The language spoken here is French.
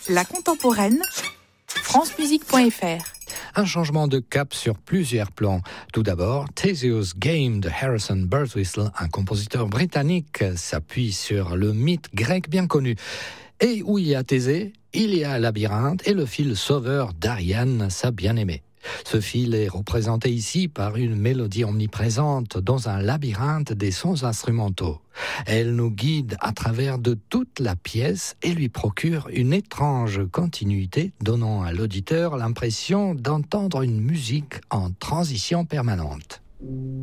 La contemporaine, francemusique.fr. Un changement de cap sur plusieurs plans. Tout d'abord, Theseus Game de Harrison Birtwistle, un compositeur britannique, s'appuie sur le mythe grec bien connu. Et où il y a Thésée, il y a Labyrinthe et le fil sauveur d'Ariane, sa bien-aimée. Ce fil est représenté ici par une mélodie omniprésente dans un labyrinthe des sons instrumentaux. Elle nous guide à travers de toute la pièce et lui procure une étrange continuité, donnant à l'auditeur l'impression d'entendre une musique en transition permanente.